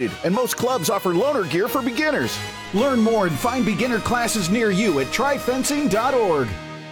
And most clubs offer loaner gear for beginners. Learn more and find beginner classes near you at tryfencing.org.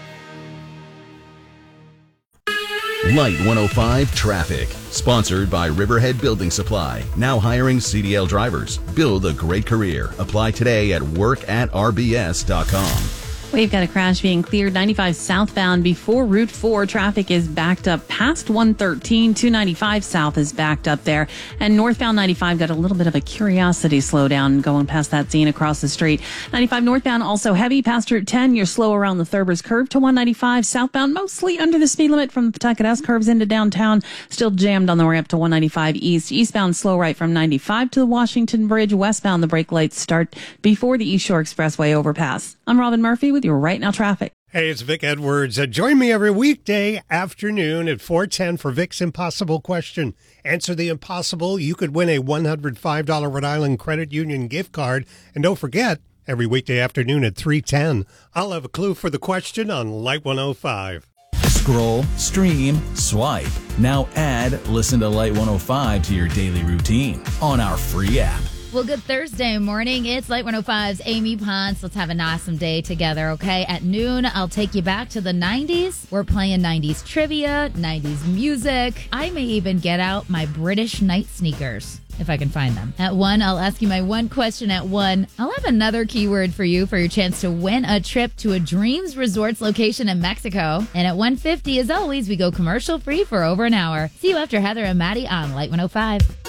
Light 105 Traffic, sponsored by Riverhead Building Supply. Now hiring CDL drivers. Build a great career. Apply today at work@rbs.com. We've got a crash being cleared 95 southbound before Route 4. Traffic is backed up past 113. 295 south is backed up there. And northbound 95 got a little bit of a curiosity slowdown going past that scene across the street. 95 northbound also heavy past Route 10. You're slow around the Thurber's curve to 195 southbound, mostly under the speed limit from the Pawtucket S curves into downtown. Still jammed on the way up to 195 east. Eastbound slow right from 95 to the Washington Bridge. Westbound the brake lights start before the East Shore Expressway overpass. I'm Robin Murphy with your Right Now Traffic. Hey, it's Vic Edwards. Join me every weekday afternoon at 4:10 for Vic's Impossible Question. Answer the impossible. You could win a $105 Rhode Island Credit Union gift card. And don't forget, every weekday afternoon at 3:10, I'll have a clue for the question on Light 105. Scroll, stream, swipe. Now add Listen to Light 105 to your daily routine on our free app. Well, good Thursday morning. It's Light 105's Amy Ponce. Let's have an awesome day together, okay? At noon, I'll take you back to the 90s. We're playing 90s trivia, 90s music. I may even get out my British night sneakers, if I can find them. At 1, I'll ask you my one question at 1. I'll have another keyword for you for your chance to win a trip to a Dreams Resorts location in Mexico. And at 1:50, as always, we go commercial-free for over an hour. See you after Heather and Maddie on Light 105.